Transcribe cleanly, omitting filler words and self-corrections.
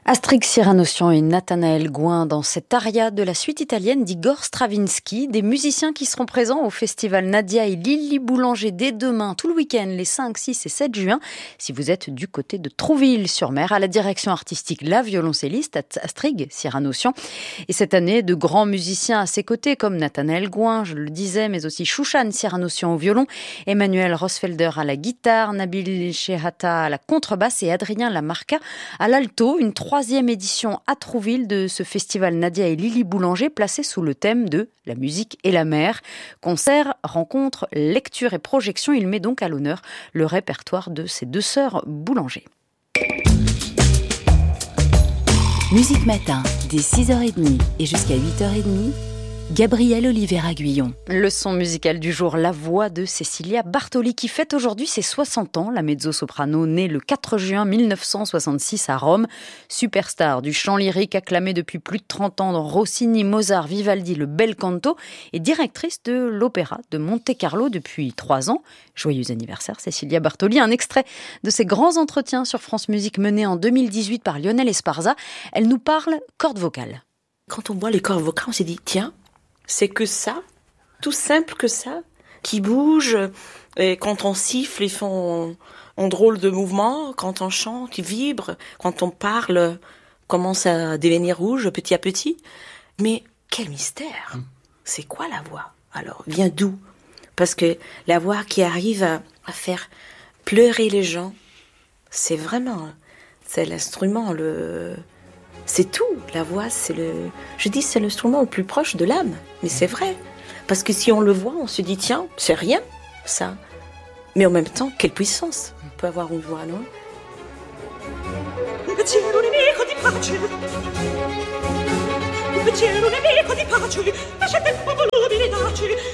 Astrid Cyranossian et Nathanaël Gouin dans cette aria de la suite italienne d'Igor Stravinsky, des musiciens qui seront présents au festival Nadia et Lily Boulanger dès demain, tout le week-end, les 5, 6 et 7 juin, si vous êtes du côté de Trouville-sur-Mer, à la direction artistique la violoncelliste Astrid Cyranossian. Et cette année, de grands musiciens à ses côtés, comme Nathanaël Gouin, je le disais, mais aussi Chouchan Cyranossian au violon, Emmanuel Rosfelder à la guitare, Nabil Chehata à la contrebasse et Adrien Lamarca à l'alto, une troisième édition à Trouville de ce festival Nadia et Lily Boulanger placé sous le thème de la musique et la mer. Concert, rencontres, lecture et projection, il met donc à l'honneur le répertoire de ces deux sœurs Boulanger. Musique Matin, dès 6h30 et jusqu'à 8h30, Gabrielle Oliveira-Guyon. Le son musical du jour, la voix de Cecilia Bartoli qui fête aujourd'hui ses 60 ans. La mezzo-soprano née le 4 juin 1966 à Rome. Superstar du chant lyrique acclamée depuis plus de 30 ans dans Rossini, Mozart, Vivaldi, le bel canto et directrice de l'opéra de Monte-Carlo depuis 3 ans. Joyeux anniversaire Cecilia Bartoli. Un extrait de ses grands entretiens sur France Musique menés en 2018 par Lionel Esparza. Elle nous parle cordes vocales. Quand on voit les cordes vocales, on s'est dit tiens, c'est que ça, tout simple que ça, qui bouge, et quand on siffle, ils font un drôle de mouvement, quand on chante, ils vibrent, quand on parle, commence à devenir rouge petit à petit. Mais quel mystère! C'est quoi la voix? Alors, vient d'où? Parce que la voix qui arrive à faire pleurer les gens, c'est l'instrument, c'est tout. La voix, c'est l'instrument le plus proche de l'âme. Mais c'est vrai. Parce que si on le voit, on se dit, tiens, c'est rien, ça. Mais en même temps, quelle puissance peut avoir une voix, non? Un pensiero nemico di pace, lasciate il popolo di ridarci,